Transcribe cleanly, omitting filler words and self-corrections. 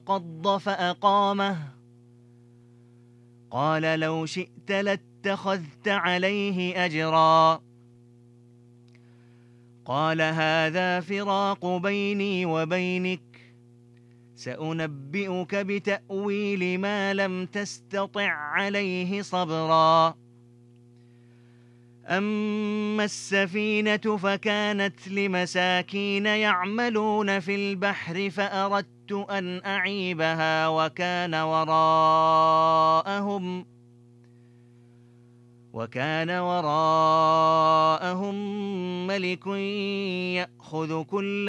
فانقض فأقامه قال لو شئت لاتخذت عليه أجرا قال هذا فراق بيني وبينك سأنبئك بتأويل ما لم تستطع عليه صبرا أما السفينة فكانت لمساكين يعملون في البحر فأردت أن أعيبها وكان وراءهم ملك يأخذ كل